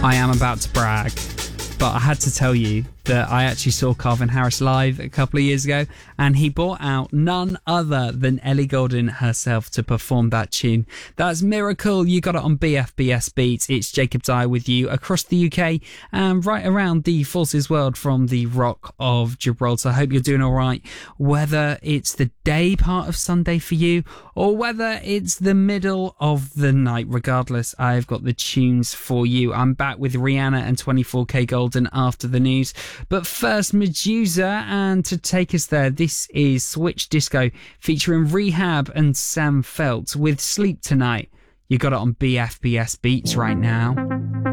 I am about to brag, but I had to tell you that I actually saw Calvin Harris live a couple of years ago, and he brought out none other than Ellie Goulding herself to perform that tune. That's Miracle. You got it on BFBS Beats. It's Jacob Dyer with you across the UK and right around the Forces world from the Rock of Gibraltar. I hope you're doing all right, whether it's the day part of Sunday for you or whether it's the middle of the night. Regardless, I've got the tunes for you. I'm back with Rihanna and 24K Golden after the news. But first, Medusa, and to take us there, this is Switch Disco featuring Rehab and Sam Felt with Sleep Tonight. You got it on BFBS Beats right now.